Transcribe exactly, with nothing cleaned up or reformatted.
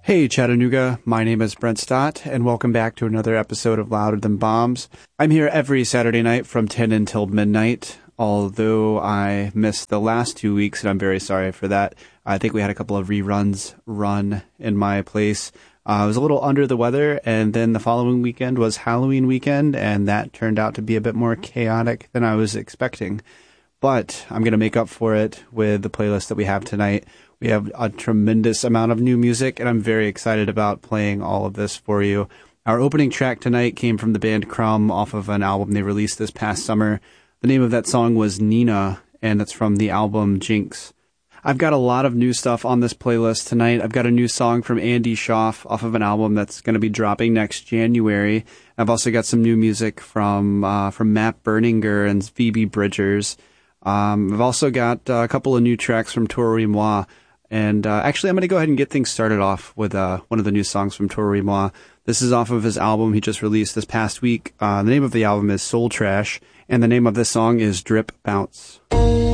Hey Chattanooga, my name is Brent Stott, and welcome back to another episode of Louder Than Bombs. I'm here every Saturday night from ten until midnight, although I missed the last two weeks, and I'm very sorry for that. I think we had a couple of reruns run in my place. Uh, I was a little under the weather, and then the following weekend was Halloween weekend, and that turned out to be a bit more chaotic than I was expecting. But I'm going to make up for it with the playlist that we have tonight. We have a tremendous amount of new music, and I'm very excited about playing all of this for you. Our opening track tonight came from the band Crumb off of an album they released this past summer. The name of that song was Nina, and it's from the album Jinx. I've got a lot of new stuff on this playlist tonight. I've got a new song from Andy Schaaf off of an album that's going to be dropping next January. I've also got some new music from uh, from Matt Berninger and Phoebe Bridgers. Um, I've also got uh, a couple of new tracks from Tori Moi. And uh, actually, I'm going to go ahead and get things started off with uh, one of the new songs from Tori Moi. This is off of his album he just released this past week. Uh, the name of the album is Soul Trash, and the name of this song is Drip Bounce.